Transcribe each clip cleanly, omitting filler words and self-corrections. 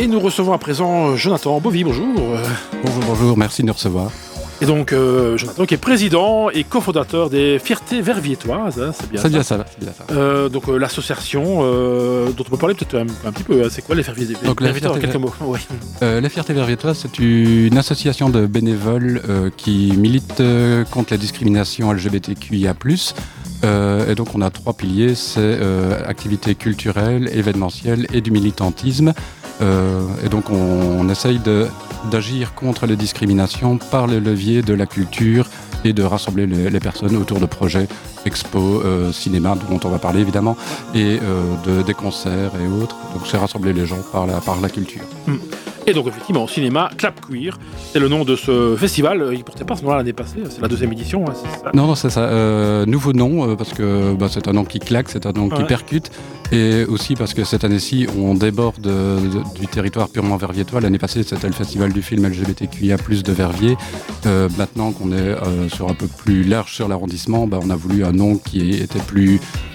Et nous recevons à présent Jonathan Bovy, bonjour. Bonjour, merci de nous recevoir. Et donc Jonathan qui est président et cofondateur des Fiertés Verviétoises, hein, c'est bien ça. C'est bien ça. Donc l'association dont on peut parler peut-être un petit peu, hein, c'est quoi les Fiertés Verviétoises en quelques mots? Oui. Les Fiertés Verviétoises, c'est une association de bénévoles qui milite contre la discrimination LGBTQIA+. Et donc on a 3 piliers, c'est activités culturelles, événementielles et du militantisme. Et donc on essaye d'agir contre les discriminations par le levier de la culture et de rassembler les personnes autour de projets, expos, cinéma dont on va parler évidemment, et des concerts et autres. Donc c'est rassembler les gens par la culture. Et donc effectivement, cinéma Clap Queer, c'est le nom de ce festival. Il ne portait pas ce nom-là l'année passée, c'est la 2e édition, hein, c'est ça? Non, c'est ça. Nouveau nom, parce que c'est un nom qui claque, c'est un nom qui percute. Et aussi parce que cette année-ci, on déborde du territoire purement verviétois. L'année passée, c'était le festival du film LGBTQIA+, de Verviers. Maintenant qu'on est sur un peu plus large sur l'arrondissement, on a voulu un nom qui était plus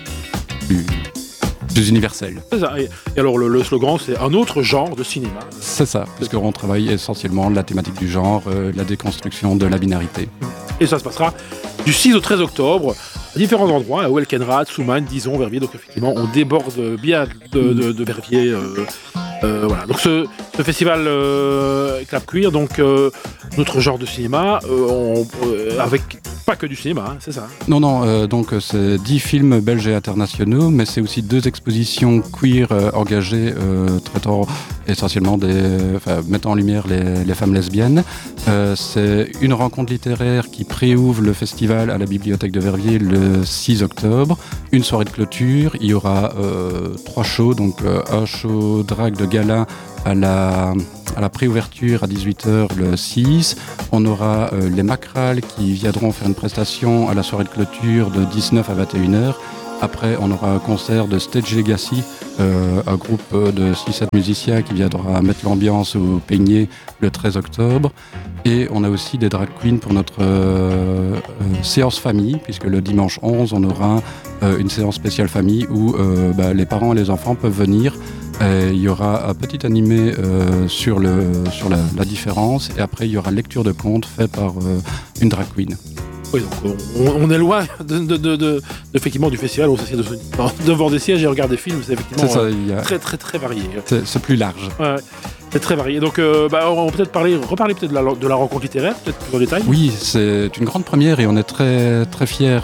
universel. C'est ça. Et alors le slogan, c'est un autre genre de cinéma. C'est ça, parce qu'on travaille essentiellement la thématique du genre, la déconstruction de la binarité. Et ça se passera du 6 au 13 octobre, à différents endroits, à Welkenrad, Soumagne, Dizon, Verviers. Donc effectivement, on déborde bien de Verviers. Voilà. Donc ce festival Clap Queer, donc notre genre de cinéma, avec pas que du cinéma, hein, c'est ça? Non, donc c'est 10 films belges et internationaux, mais c'est aussi 2 expositions queer engagées traitant essentiellement mettant en lumière les femmes lesbiennes. C'est une rencontre littéraire qui préouvre le festival à la Bibliothèque de Verviers le 6 octobre. Une soirée de clôture, il y aura 3 shows, donc un show drag de gala à la préouverture à 18h le 6. On aura les Macrales qui viendront faire une prestation à la soirée de clôture de 19 à 21h. Après, on aura un concert de Stage Legacy, un groupe de 6-7 musiciens qui viendra mettre l'ambiance au Peigné le 13 octobre. Et on a aussi des drag queens pour notre séance famille, puisque le dimanche 11, on aura une séance spéciale famille où les parents et les enfants peuvent venir. Il y aura un petit animé sur la différence, et après il y aura lecture de contes fait par une drag queen. Oui, donc on est loin effectivement du festival, on s'assied devant des sièges et regarde des films, c'est effectivement très très très varié. C'est plus large. Ouais. C'est très varié. Donc, on va peut-être reparler peut-être de la rencontre littéraire, peut-être plus en détail. Oui, c'est une grande première et on est très très fiers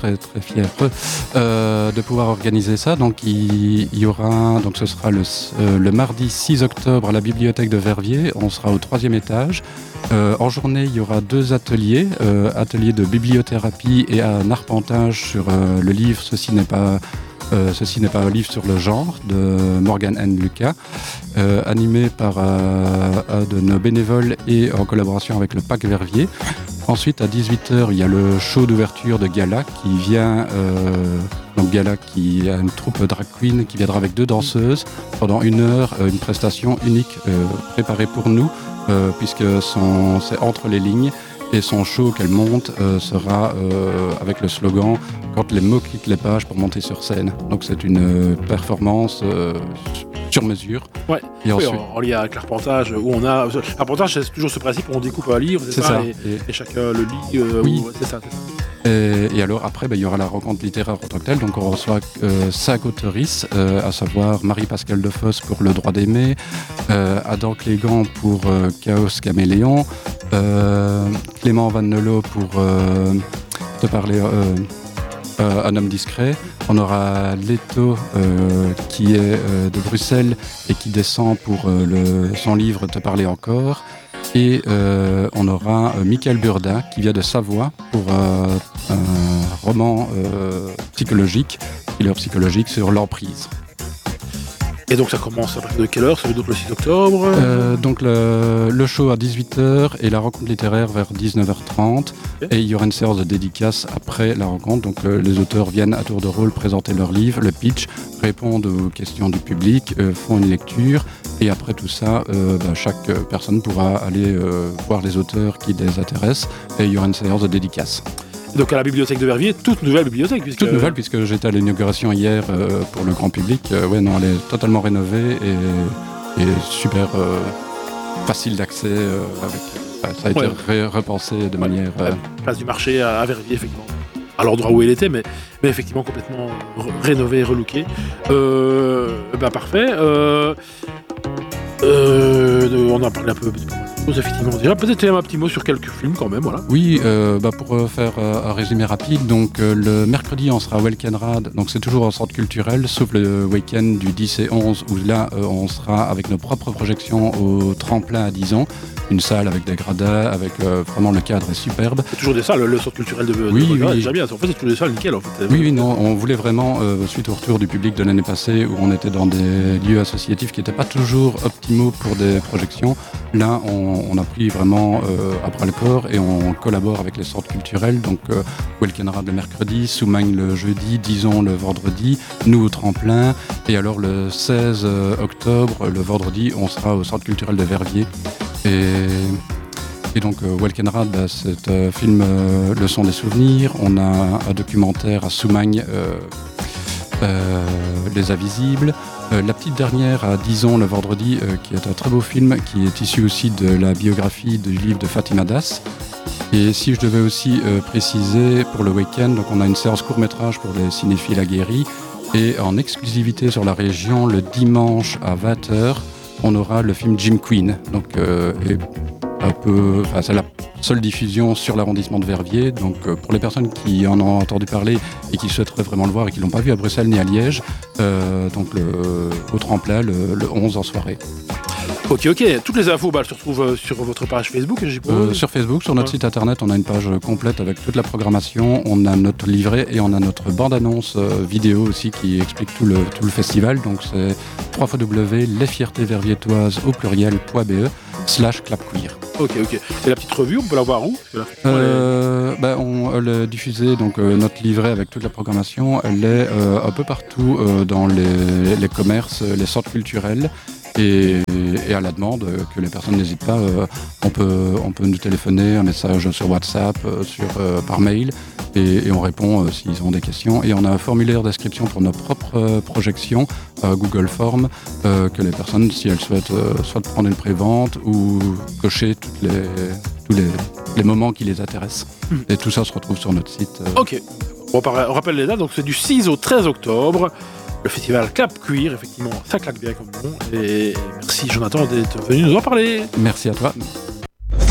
de pouvoir organiser ça. Donc, il y aura, donc ce sera le mardi 6 octobre à la Bibliothèque de Verviers. On sera au 3e étage. En journée, il y aura 2 ateliers, atelier de bibliothérapie et un arpentage sur le livre Ceci n'est pas un livre sur le genre de Morgan N. Lucas, animé par un de nos bénévoles et en collaboration avec le PAC Verviers. Ensuite, à 18h, il y a le show d'ouverture de Gala qui vient. Donc Gala qui a une troupe drag queen qui viendra avec 2 danseuses pendant 1 heure, une prestation unique préparée pour nous, puisque c'est entre les lignes. Et son show qu'elle monte sera avec le slogan « Quand les mots quittent les pages pour monter sur scène ». Donc c'est une performance sur mesure. Ouais. Et ensuite, en lien avec l'arpentage, où on a... L'arpentage, c'est toujours ce principe où on découpe un livre, c'est ça. Et chacun le lit. Oui. C'est ça. Et alors après, il y aura la rencontre littéraire en tant que telle. Donc on reçoit 5 auteurices, à savoir Marie-Pascale Defosse pour Le droit d'aimer, Adam Clégan pour Chaos Caméléon, Clément Van Nolo pour te parler Un homme discret. On aura Leto qui est de Bruxelles et qui descend pour son livre Te parler encore. Et on aura Michael Burdin qui vient de Savoie pour un roman psychologique, thriller psychologique sur l'emprise. Et donc ça commence à partir de quelle heure? Ça veut dire le 6 octobre Donc le show à 18h et la rencontre littéraire vers 19h30. Okay. Et il y aura une séance de dédicace après la rencontre. Donc les auteurs viennent à tour de rôle présenter leur livre, le pitch, répondent aux questions du public, font une lecture. Et après tout ça, chaque personne pourra aller voir les auteurs qui les intéressent. Et il y aura une séance de dédicace. Donc à la bibliothèque de Verviers, toute nouvelle bibliothèque. Toute nouvelle, puisque j'étais à l'inauguration hier pour le grand public. Elle est totalement rénovée et et super facile d'accès. Ça a été repensé de manière... Place du marché à Verviers, effectivement. À l'endroit où elle était, mais effectivement complètement rénové, relooké. Parfait. On a parlé un peu de choses, effectivement. Déjà, peut-être un petit mot sur quelques films quand même, voilà. Oui, pour faire un résumé rapide, donc le mercredi on sera à Welkenrad, donc c'est toujours un centre culturel, sauf le week-end du 10 et 11 où là on sera avec nos propres projections au tremplin à Dijon, une salle avec des gradins, avec vraiment le cadre est superbe. C'est toujours des salles, le centre culturel de oui. déjà bien. En fait, c'est toujours des salles nickel en fait. Oui, non, on voulait vraiment, suite au retour du public de l'année passée où on était dans des lieux associatifs qui n'étaient pas toujours optimaux pour des projections, là on a pris vraiment à bras le corps et on collabore avec les centres culturels, donc Welkenrad le mercredi, Soumagne le jeudi, Dijon le vendredi, nous au tremplin, et alors le 16 octobre, le vendredi, on sera au centre culturel de Verviers. Et donc Welkenrad, c'est un film Le son des souvenirs, on a un documentaire à Soumagne, Les Invisibles, la petite dernière à Dijon le vendredi, qui est un très beau film, qui est issu aussi de la biographie du livre de Fatima Das. Et si je devais aussi préciser pour le week-end, donc on a une séance court-métrage pour les cinéphiles aguerris, et en exclusivité sur la région, le dimanche à 20h, on aura le film Jim Queen. Donc c'est la seule diffusion sur l'arrondissement de Verviers, donc pour les personnes qui en ont entendu parler et qui souhaiteraient vraiment le voir et qui ne l'ont pas vu à Bruxelles ni à Liège, donc au tremplin le 11 en soirée. Ok. Toutes les infos se retrouvent sur votre page Facebook, je suppose. Sur Facebook, sur notre site internet, on a une page complète avec toute la programmation, on a notre livret et on a notre bande-annonce vidéo aussi qui explique tout le festival, donc c'est www.lesfiertéverviétoises au pluriel.be/clapqueer. Ok. Et la petite revue, on peut la voir où? On l'a diffusé, donc notre livret avec toute la programmation, elle est un peu partout dans les commerces, les centres culturels. Et à la demande, que les personnes n'hésitent pas, on peut nous téléphoner, un message sur WhatsApp, par mail, et on répond s'ils ont des questions. Et on a un formulaire d'inscription pour nos propres projections, Google Form, que les personnes, si elles souhaitent, soit prendre une prévente ou cocher tous les moments qui les intéressent. Et tout ça se retrouve sur notre site. Ok. On rappelle les dates, donc c'est du 6 au 13 octobre. Le festival Clapqueer, effectivement, ça claque bien comme nom. Et merci Jonathan d'être venu nous en parler. Merci à toi.